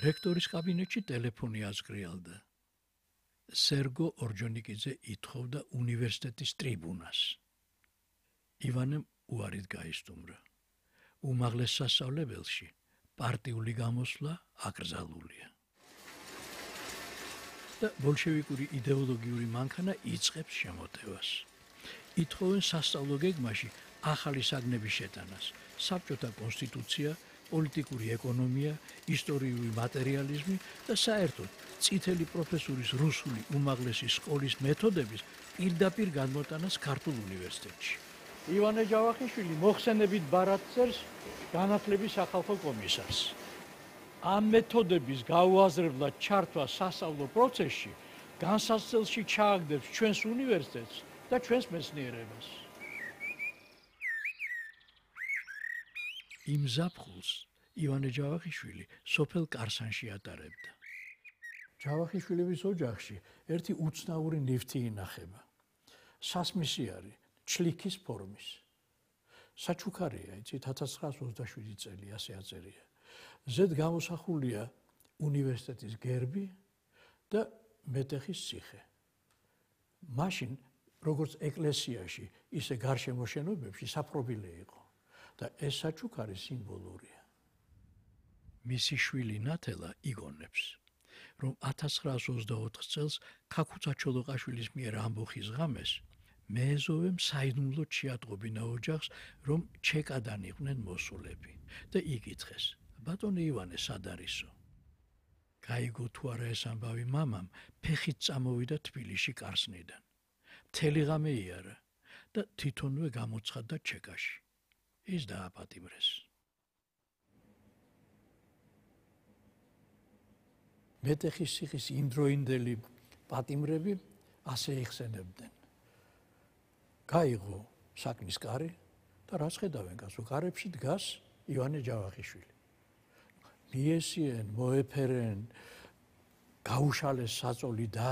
რექტორის კაბინეტში ტელეფონი აზგრიალდა. სერგო ორჯონიკიძე ითხოვდა უნივერსიტეტის ტრიბუნას. ივანემ უარით გაისტუმრა. უმაღლეს სასწავლებელში პარტიული გამოსვლა აკრძალულია. და ბოლშევიკური იდეოლოგიური მანქანა იწყებს შემოტევას. ითხოვენ სასწავლო გეგმაში ახალი საგნების შეტანას, საბჭოთა კონსტიტუცია, პოლიტიკური ეკონომია, ისტორიული მატერიალიზმი და საერთოდ წითელი პროფესურის რუსული უმაღლესი სკოლის მეთოდების პირდაპირ განმოტანას ქართულ უნივერსიტეტში. ივანე ჯავახიშვილი მოხსენებით ბარათწერს განათლების სახალხო კომისარს. ამ მეთოდების გაუაზრებლად ჩართვა სასწავლო პროცესში განსაცდელში ჩააგდებს ჩვენს უნივერსიტეტს და ჩვენს მეცნიერებას. იმ ზაფხულს ივანე ჯავახიშვილი სოფელ კარსანში ატარებდა. ჯავახიშვილების ოჯახში ერთი უცნაური ნივთი ინახება. სასმისიარი, ჩლიქის ფორმის. საჩუქარია, იცით, 1927 წელი ასე აწერია. ზედ გამოსახულია უნივერსიტეტის გერბი და მეტეხის ციხე. მაშინ, როგორც ეკლესიაში, ისე გარშემო შენობებში საპყრობილე იყო და ეს საჩუქარი სიმბოლურია. მისი შვილი ნათელა იგონებს, რომ 1924 წელს ქაქუცა ჩოლოყაშვილის მიერ ამბოხის ღამეს მეეზოვემ საიდუმლოდ შეატყობინა ოჯახს, რომ ჩეკადან იყვნენ მოსულები და იკითხეს, ბატონო ივანე, სად არისო? გაიგო თუ არა ეს ამბავი მამამ, ფეხით წამოვიდა თბილისში კარსნიდან. მთელი ღამე იარა და თვითონვე გამოცხადდა ჩეკაში. ის დააპატიმრეს. მეტეხის ციხის იმდროინდელი პატიმრები ასე იხსენებდნენ. გაიღო საკნის კარი და რაც ხედავენ კაცო, კარებში დგას ივანე ჯავახიშვილი. მიესიენ, მოეფერენ, გაუშალეს საწოლი და